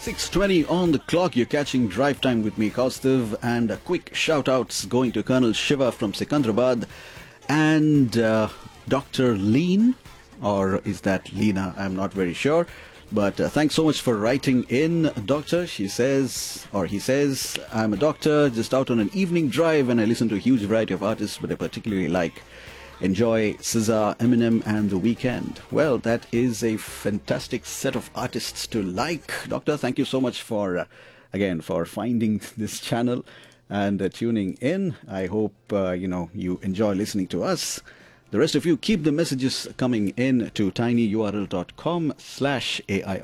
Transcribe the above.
6:20 on the clock. You're catching Drive Time with me, Kaustav, and quick shout-outs going to Colonel Shiva from Secunderabad and Dr. Lean, or is that Leena? I'm not very sure. But thanks so much for writing in, Doctor. She says, or he says, I'm a doctor just out on an evening drive and I listen to a huge variety of artists, but I particularly enjoy SZA, Eminem, and The Weeknd. Well, that is a fantastic set of artists to like. Doctor, thank you so much for, again, for finding this channel and tuning in. I hope, you enjoy listening to us. The rest of you, keep the messages coming in to tinyurl.com/AI